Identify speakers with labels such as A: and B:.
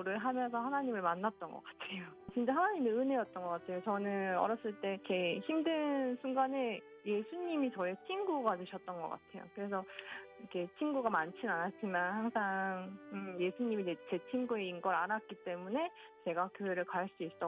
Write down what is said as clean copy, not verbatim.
A: 기도를 하면서 하나님을 만났던 것 같아요. 진짜 하나님의 은혜였던 것 같아요. 저는 어렸을 때 이렇게 힘든 순간에 예수님이 저의 친구가 되셨던 것 같아요. 그래서 이렇게 친구가 많진 않았지만 항상 예수님이 제 친구인 걸 알았기 때문에 제가 교회를 갈 수 있었고